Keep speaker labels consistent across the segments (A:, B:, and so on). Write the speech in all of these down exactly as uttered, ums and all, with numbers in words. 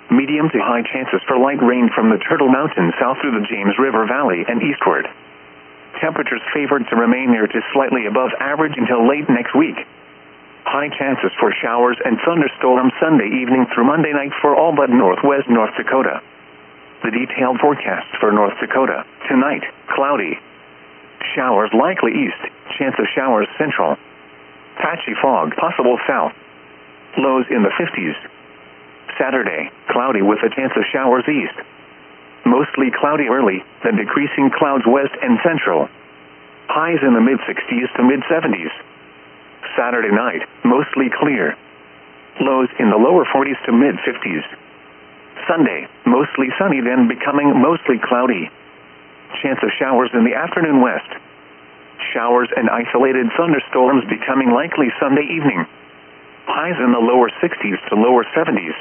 A: Medium to high chances for light rain from the Turtle Mountains south through the James River Valley and eastward. Temperatures favored to remain near to slightly above average until late next week. High chances for showers and thunderstorms Sunday evening through Monday night for all but northwest North Dakota. The detailed forecast for North Dakota. Tonight, cloudy. Showers likely east, chance of showers central. Patchy fog possible south. Lows in the fifties. Saturday, cloudy with a chance of showers east. Mostly cloudy early, then decreasing clouds west and central. Highs in the mid-sixties to mid-seventies. Saturday night, mostly clear. Lows in the lower forties to mid-fifties. Sunday, mostly sunny then becoming mostly cloudy. Chance of showers in the afternoon west. Showers and isolated thunderstorms becoming likely Sunday evening. Highs in the lower sixties to lower seventies.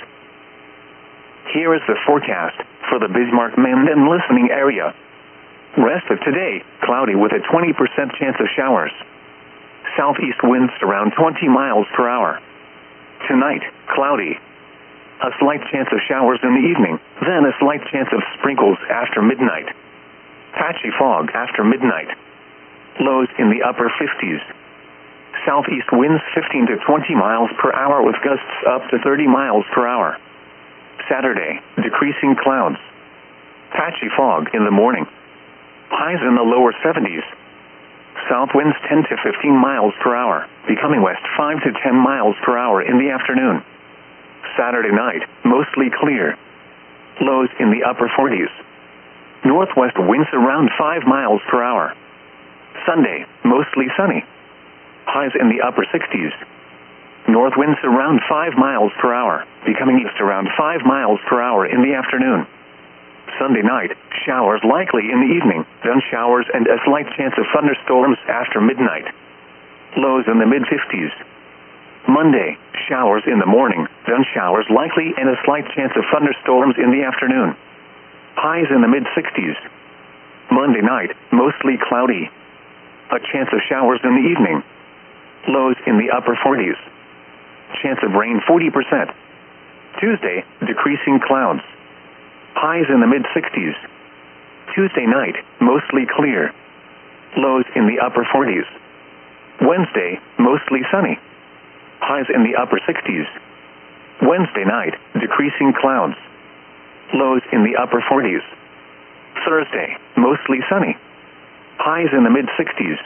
A: Here is the forecast for the Bismarck-Minden listening area. Rest of today, cloudy with a twenty percent chance of showers. Southeast winds around twenty miles per hour. Tonight, cloudy. A slight chance of showers in the evening, then a slight chance of sprinkles after midnight. Patchy fog after midnight. Lows in the upper fifties. Southeast winds fifteen to twenty miles per hour with gusts up to thirty miles per hour. Saturday, decreasing clouds. Patchy fog in the morning. Highs in the lower seventies. South winds ten to fifteen miles per hour, becoming west five to ten miles per hour in the afternoon. Saturday night, mostly clear. Lows in the upper forties. Northwest winds around five miles per hour. Sunday, mostly sunny. Highs in the upper sixties. North winds around five miles per hour, becoming east around five miles per hour in the afternoon. Sunday night, showers likely in the evening, then showers and a slight chance of thunderstorms after midnight. Lows in the mid-fifties. Monday, showers in the morning, then showers likely and a slight chance of thunderstorms in the afternoon. Highs in the mid-sixties. Monday night, mostly cloudy. A chance of showers in the evening. Lows in the upper forties. Chance of rain forty percent. Tuesday, decreasing clouds. Highs in the mid-sixties. Tuesday night, mostly clear. Lows in the upper forties. Wednesday, mostly sunny. Highs in the upper sixties. Wednesday night, decreasing clouds. Lows in the upper forties. Thursday, mostly sunny. Highs in the mid-sixties.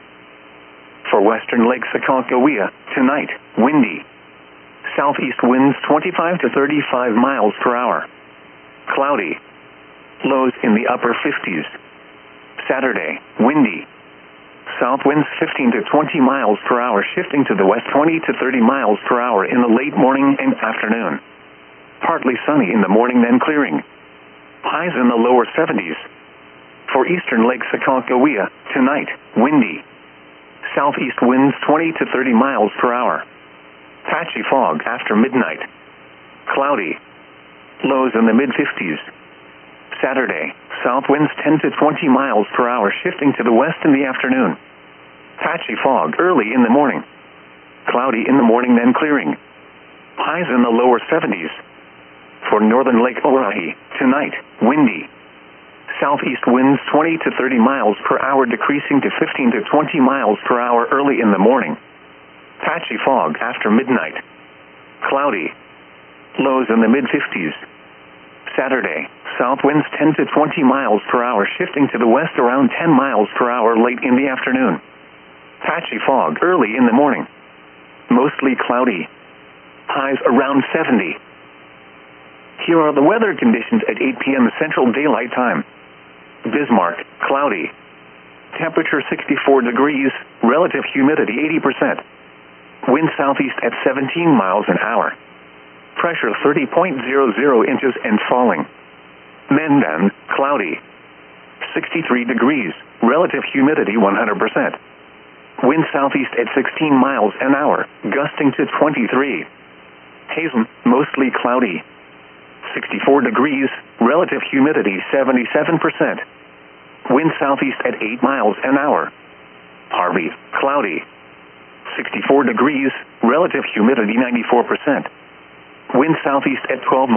A: For western Lake Sakakawea, tonight, windy. Southeast winds twenty-five to thirty-five miles per hour. Cloudy. Lows in the upper fifties. Saturday, windy. South winds fifteen to twenty miles per hour, shifting to the west twenty to thirty miles per hour in the late morning and afternoon. Partly sunny in the morning, then clearing. Highs in the lower seventies. For eastern Lake Sakakawea, tonight, windy. Southeast winds twenty to thirty miles per hour. Patchy fog after midnight. Cloudy. Lows in the mid-fifties. Saturday, south winds ten to twenty miles per hour, shifting to the west in the afternoon. Patchy fog early in the morning. Cloudy in the morning, then clearing. Highs in the lower seventies. For northern Lake Oahe, tonight, windy. Southeast winds twenty to thirty miles per hour, decreasing to fifteen to twenty miles per hour early in the morning. Patchy fog after midnight. Cloudy. Lows in the mid-fifties. Saturday, south winds ten to twenty miles per hour, shifting to the west around ten miles per hour late in the afternoon. Patchy fog early in the morning. Mostly cloudy. Highs around seventy. Here are the weather conditions at eight p.m. Central Daylight Time. Bismarck, cloudy. Temperature sixty-four degrees, relative humidity eighty percent. Wind southeast at seventeen miles an hour. Pressure thirty point zero zero inches and falling. Minden, cloudy. sixty-three degrees, relative humidity one hundred percent. Wind southeast at sixteen miles an hour, gusting to twenty-three. Hazen, mostly cloudy. sixty-four degrees, relative humidity seventy-seven percent. Wind southeast at eight miles an hour. Harvey, cloudy. sixty-four degrees, relative humidity ninety-four percent. Wind southeast at twelve miles.